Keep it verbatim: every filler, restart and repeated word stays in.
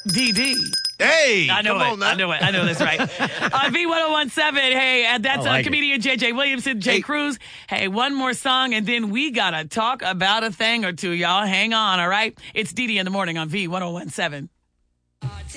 D D. Hey, I know come it. on now. I know it. I know that's right. On V ten seventeen, hey, and that's I like uh, comedian J J Williamson, Jay Hey. Cruz. Hey, one more song, and then we got to talk about a thing or two, y'all. Hang on, all right? It's D D in the morning on V ten seventeen.